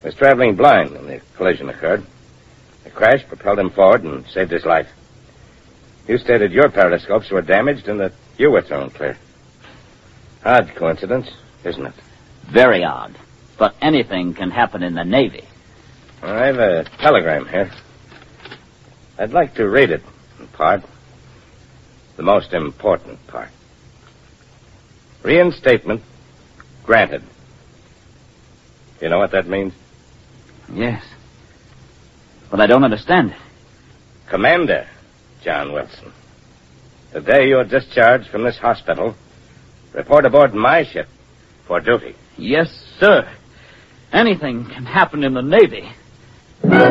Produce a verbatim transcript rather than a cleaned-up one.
He was traveling blind when the collision occurred. The crash propelled him forward and saved his life. You stated your periscopes were damaged and that you were thrown clear. Odd coincidence, isn't it? Very odd. But anything can happen in the Navy. Well, I have a telegram here. I'd like to read it in part. The most important part. Reinstatement granted. You know what that means? Yes. But I don't understand. Commander John Wilson. The day you're discharged from this hospital, report aboard my ship for duty. Yes, sir. Anything can happen in the Navy.